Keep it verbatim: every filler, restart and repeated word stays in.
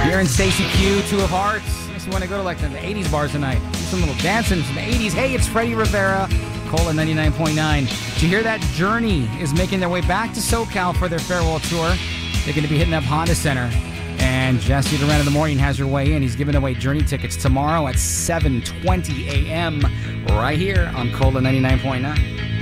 Here in Stacy Q, Two of Hearts. Makes me want to go to like the eighties bars tonight. Do some little dancing from the eighties. Hey, it's Freddie Rivera, Cola ninety-nine point nine. Did you hear that Journey is making their way back to SoCal for their farewell tour? They're going to be hitting up Honda Center. And Jesse Duran in the morning has your way in. He's giving away Journey tickets tomorrow at seven twenty a.m. right here on Cola ninety-nine point nine.